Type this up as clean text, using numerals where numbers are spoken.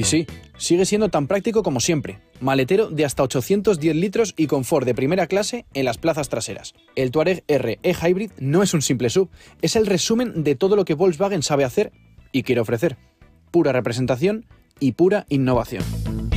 Y sí, sigue siendo tan práctico como siempre. Maletero de hasta 810 litros y confort de primera clase en las plazas traseras. El Touareg R e-Hybrid no es un simple SUV, es el resumen de todo lo que Volkswagen sabe hacer y quiere ofrecer. Pura representación y pura innovación.